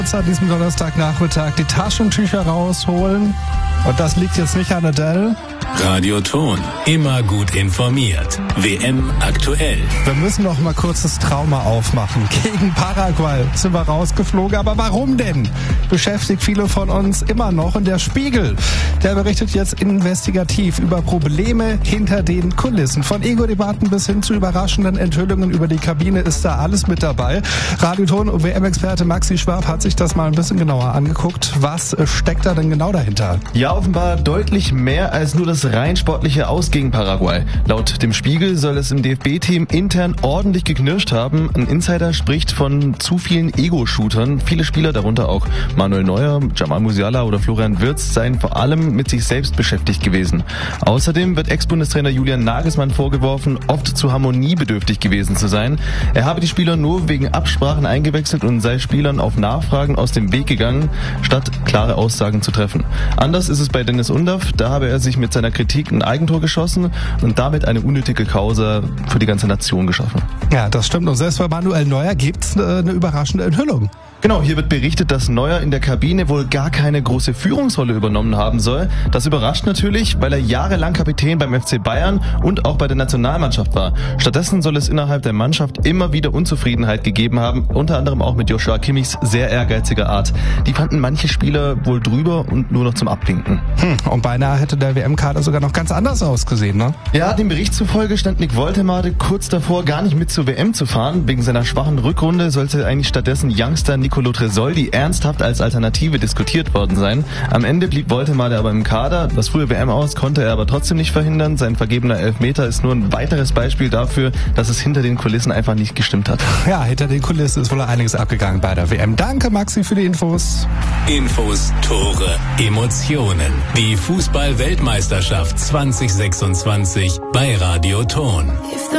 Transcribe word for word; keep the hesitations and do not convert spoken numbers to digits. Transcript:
An diesem Donnerstagnachmittag die Taschentücher rausholen. Und das liegt jetzt nicht an Adele. Radio Ton, immer gut informiert. W M aktuell. Wir müssen noch mal kurz das Trauma aufmachen. Gegen Paraguay sind wir rausgeflogen. Aber warum denn? Beschäftigt viele von uns immer noch. Und der Spiegel, der berichtet jetzt investigativ über Probleme hinter den Kulissen. Von Ego-Debatten bis hin zu überraschenden Enthüllungen über die Kabine ist da alles mit dabei. Radio Ton und W M-Experte Maxi Schwab hat sich das mal ein bisschen genauer angeguckt. Was steckt da denn genau dahinter? Ja, offenbar deutlich mehr als nur das rein sportliche Aus gegen Paraguay. Laut dem Spiegel soll es im D F B-Team intern ordentlich geknirscht haben. Ein Insider spricht von zu vielen Ego-Shootern. Viele Spieler, darunter auch Manuel Neuer, Jamal Musiala oder Florian Wirtz, seien vor allem mit sich selbst beschäftigt gewesen. Außerdem wird Ex-Bundestrainer Julian Nagelsmann vorgeworfen, oft zu harmoniebedürftig gewesen zu sein. Er habe die Spieler nur wegen Absprachen eingewechselt und sei Spielern auf Nachfragen aus dem Weg gegangen, statt klare Aussagen zu treffen. Anders ist es bei Dennis Undaff. Da habe er sich mit seiner Kritik ein Eigentor geschossen und damit eine unnötige Causa für die ganze Nation geschaffen. Ja, das stimmt. Und selbst bei Manuel Neuer gibt's eine überraschende Enthüllung. Genau, hier wird berichtet, dass Neuer in der Kabine wohl gar keine große Führungsrolle übernommen haben soll. Das überrascht natürlich, weil er jahrelang Kapitän beim F C Bayern und auch bei der Nationalmannschaft war. Stattdessen soll es innerhalb der Mannschaft immer wieder Unzufriedenheit gegeben haben, unter anderem auch mit Joshua Kimmichs sehr ehrgeiziger Art. Die fanden manche Spieler wohl drüber und nur noch zum Abwinken. Hm, und beinahe hätte der W M-Kader sogar noch ganz anders ausgesehen, ne? Ja, dem Bericht zufolge stand Nick Woltemade kurz davor, gar nicht mit zur W M zu fahren. Wegen seiner schwachen Rückrunde sollte eigentlich stattdessen Youngster Nicolo Tresoldi ernsthaft als Alternative diskutiert worden sein. Am Ende blieb Woltemade aber im Kader. Das frühe W M aus konnte er aber trotzdem nicht verhindern. Sein vergebener Elfmeter ist nur ein weiteres Beispiel dafür, dass es hinter den Kulissen einfach nicht gestimmt hat. Ja, hinter den Kulissen ist wohl einiges abgegangen bei der W M. Danke, Maxi, für die Infos. Infos, Tore, Emotionen. Die Fußball-Weltmeisterschaft zwanzig sechsundzwanzig bei Radio Ton.